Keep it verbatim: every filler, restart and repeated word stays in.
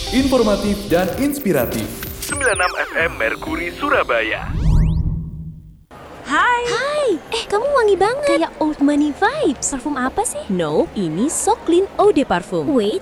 informatif dan inspiratif. sembilan puluh enam F M Merkuri Surabaya. Hai. Hai, eh kamu wangi banget. Kayak old money vibes. Parfum apa sih? No, ini So Clean Eau de Parfum. Wait,